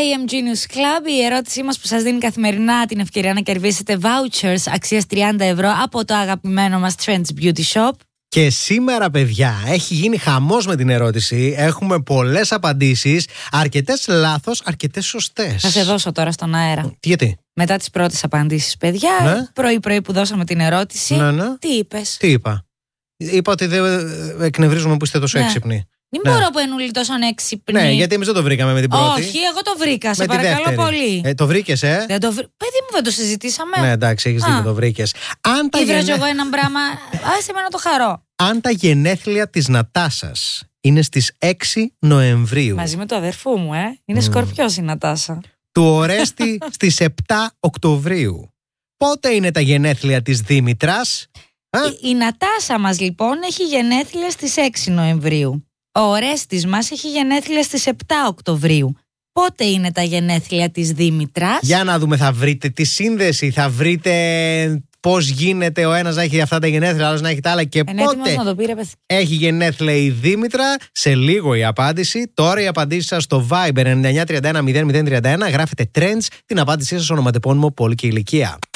AM Genius Club, η ερώτησή μας που σας δίνει καθημερινά την ευκαιρία να κερδίσετε vouchers αξίας 30€ από το αγαπημένο μας Trends Beauty Shop. Και σήμερα, παιδιά, έχει γίνει χαμός με την ερώτηση. Έχουμε πολλές απαντήσεις, αρκετές λάθος, αρκετές σωστές. Θα σε δώσω τώρα στον αέρα. Γιατί? Μετά τις πρώτες απαντήσεις, παιδιά, Ναι. πρωί-πρωί που δώσαμε την ερώτηση, Ναι. τι είπες? Τι είπα? Είπα ότι δεν εκνευρίζουμε που είστε τόσο Ναι. έξυπνοι. Μην Ναι. μπορώ που ενούλη τόσο ανέξυπνη. Ναι, γιατί εμείς δεν το βρήκαμε με την πρώτη. Όχι, εγώ το βρήκα, σε Με τη παρακαλώ δεύτερη. πολύ. Το βρήκες, Δεν παιδί μου, δεν το συζητήσαμε. Ναι, εντάξει, έχεις δίκιο, το βρήκες. Ήβραζω εγώ έναν πράγμα. Άσε με να το χαρώ. Αν τα γενέθλια της Νατάσας είναι στις 6 Νοεμβρίου, Μαζί με το αδερφού μου, είναι σκορπιός η Νατάσα. του Ορέστη στις 7 Οκτωβρίου, πότε είναι τα γενέθλια της Δήμητρας? Η Νατάσα μας λοιπόν έχει γενέθλια στις 6 Νοεμβρίου. Ο Ορέστης μας έχει γενέθλια στις 7 Οκτωβρίου. Πότε είναι τα γενέθλια της Δήμητρας? Για να δούμε, θα βρείτε τη σύνδεση, θα βρείτε πώς γίνεται ο ένας να έχει αυτά τα γενέθλια, ο άλλος να έχει τα άλλα και πότε Να το πει, ρε, παιδιά. έχει γενέθλια η Δήμητρα. Σε λίγο η απάντηση. Τώρα η απαντήση σας στο Viber 9931 0031. Γράφετε Trends, την απάντησή σας, ονοματεπώνυμο, πόλη και ηλικία.